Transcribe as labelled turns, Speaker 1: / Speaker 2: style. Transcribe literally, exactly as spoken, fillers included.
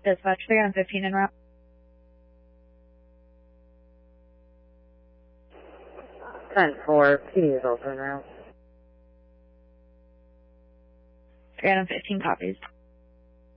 Speaker 1: Dispatch three on fifteen en route.
Speaker 2: ten four, P D is also en route.
Speaker 1: three on fifteen copies.